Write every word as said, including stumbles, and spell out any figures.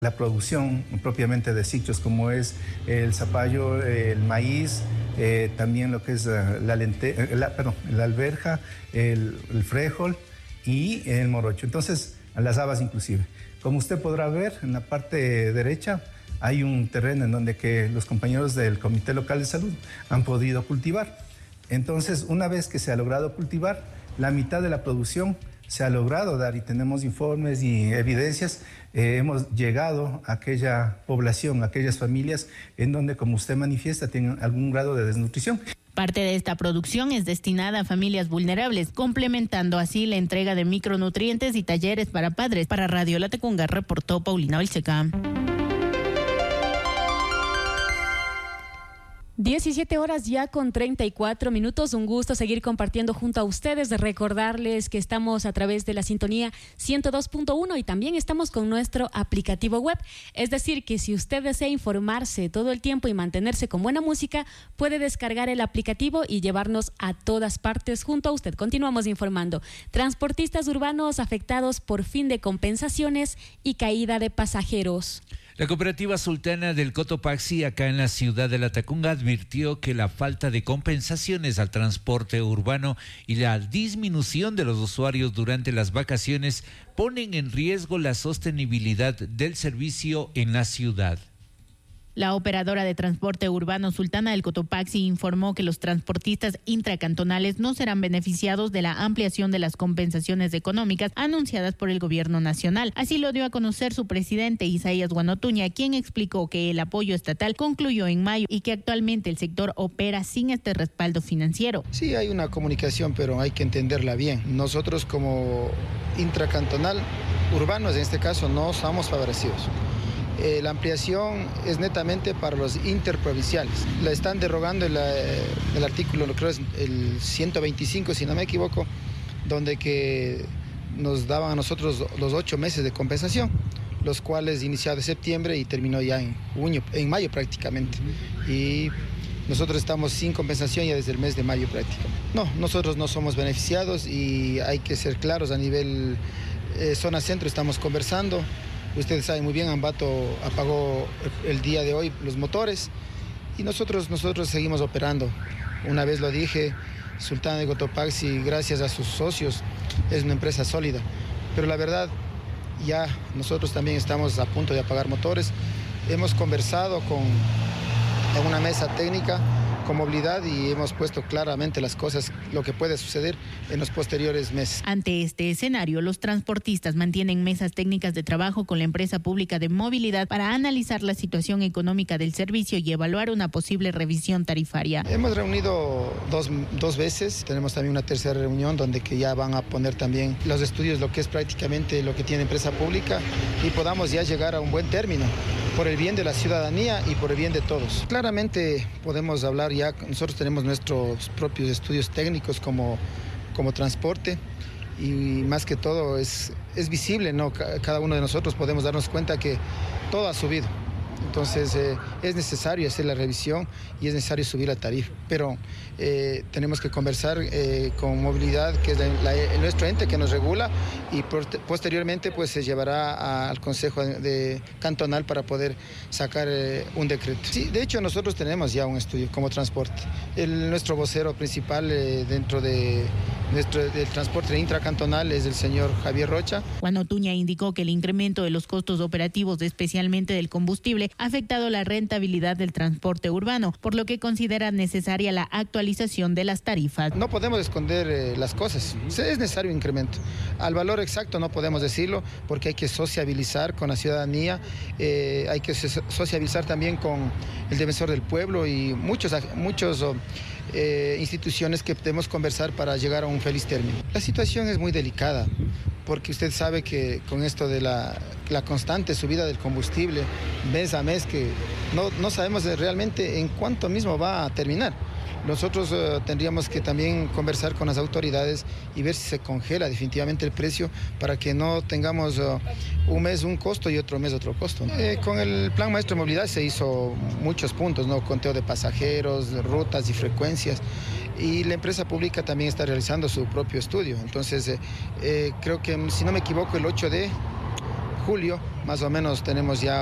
La producción propiamente de cítricos como es el zapallo, el maíz, eh, también lo que es la, lente, la, perdón, la alberja, el, el frijol y el morocho. Entonces, las habas inclusive. Como usted podrá ver en la parte derecha, hay un terreno en donde que los compañeros del Comité Local de Salud han podido cultivar. Entonces, una vez que se ha logrado cultivar, la mitad de la producción se ha logrado dar y tenemos informes y evidencias. Eh, hemos llegado a aquella población, a aquellas familias en donde, como usted manifiesta, tienen algún grado de desnutrición. Parte de esta producción es destinada a familias vulnerables, complementando así la entrega de micronutrientes y talleres para padres. Para Radio Latacunga reportó Paulina Balseca. diecisiete horas ya con treinta y cuatro minutos. Un gusto seguir compartiendo junto a ustedes. De recordarles que estamos a través de la sintonía ciento dos punto uno y también estamos con nuestro aplicativo web. Es decir, que si usted desea informarse todo el tiempo y mantenerse con buena música, puede descargar el aplicativo y llevarnos a todas partes junto a usted. Continuamos informando. Transportistas urbanos afectados por fin de compensaciones y caída de pasajeros. La cooperativa sultana del Cotopaxi, acá en la ciudad de Latacunga, advirtió que la falta de compensaciones al transporte urbano y la disminución de los usuarios durante las vacaciones ponen en riesgo la sostenibilidad del servicio en la ciudad. La operadora de transporte urbano Sultana del Cotopaxi informó que los transportistas intracantonales no serán beneficiados de la ampliación de las compensaciones económicas anunciadas por el gobierno nacional. Así lo dio a conocer su presidente Isaías Guanotuña, quien explicó que el apoyo estatal concluyó en mayo y que actualmente el sector opera sin este respaldo financiero. Sí, hay una comunicación, pero hay que entenderla bien. Nosotros como intracantonal, urbanos en este caso, no somos favorecidos. Eh, la ampliación es netamente para los interprovinciales. La están derogando el, el artículo, creo es el ciento veinticinco, si no me equivoco, donde que nos daban a nosotros los ocho meses de compensación, los cuales inició de septiembre y terminó ya en junio, en mayo prácticamente. Y nosotros estamos sin compensación ya desde el mes de mayo prácticamente. No, nosotros no somos beneficiados y hay que ser claros a nivel eh, zona centro, estamos conversando. Ustedes saben muy bien, Ambato apagó el día de hoy los motores y nosotros, nosotros seguimos operando. Una vez lo dije, Sultana de Cotopaxi, gracias a sus socios, es una empresa sólida. Pero la verdad, ya nosotros también estamos a punto de apagar motores. Hemos conversado con, en una mesa técnica con movilidad y hemos puesto claramente las cosas, lo que puede suceder en los posteriores meses. Ante este escenario, los transportistas mantienen mesas técnicas de trabajo con la empresa pública de movilidad para analizar la situación económica del servicio y evaluar una posible revisión tarifaria. Hemos reunido dos, dos veces, tenemos también una tercera reunión donde que ya van a poner también los estudios, lo que es prácticamente lo que tiene empresa pública y podamos ya llegar a un buen término por el bien de la ciudadanía y por el bien de todos. Claramente podemos hablar ya, nosotros tenemos nuestros propios estudios técnicos como, como transporte y más que todo es, es visible, ¿no? Cada uno de nosotros podemos darnos cuenta que todo ha subido. Entonces eh, es necesario hacer la revisión y es necesario subir la tarifa, pero eh, tenemos que conversar eh, con movilidad, que es la, la, nuestro ente que nos regula y por, posteriormente pues se llevará a, al Consejo de, de Cantonal para poder sacar eh, un decreto. Sí, de hecho nosotros tenemos ya un estudio como transporte. El, nuestro vocero principal eh, dentro de nuestro, del transporte intracantonal es el señor Javier Rocha. Guanotuña indicó que el incremento de los costos operativos, especialmente del combustible, ha afectado la rentabilidad del transporte urbano, por lo que considera necesaria la actualización de las tarifas. No podemos esconder eh, las cosas, es necesario un incremento. Al valor exacto no podemos decirlo porque hay que sociabilizar con la ciudadanía, eh, hay que sociabilizar también con el defensor del pueblo y muchos, muchos eh, instituciones que podemos conversar para llegar a un feliz término. La situación es muy delicada, porque usted sabe que con esto de la, la constante subida del combustible mes a mes, que no, no sabemos realmente en cuánto mismo va a terminar. Nosotros uh, tendríamos que también conversar con las autoridades y ver si se congela definitivamente el precio para que no tengamos uh, un mes un costo y otro mes otro costo. Eh, con el Plan Maestro de Movilidad se hizo muchos puntos, ¿no? Conteo de pasajeros, rutas y frecuencias. Y la empresa pública también está realizando su propio estudio. Entonces, eh, eh, creo que, si no me equivoco, el ocho de julio, más o menos tenemos ya